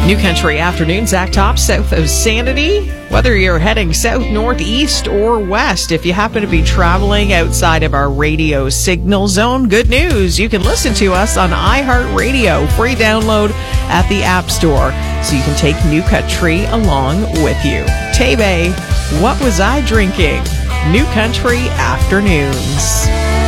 New Country Afternoon, Zach Top, south of Sanity. Whether you're heading south, northeast, or west, if you happen to be traveling outside of our radio signal zone, good news. You can listen to us on iHeartRadio. Free download at the App Store, so you can take New Country along with you. Tebe, What Was I Drinking? New Country Afternoons.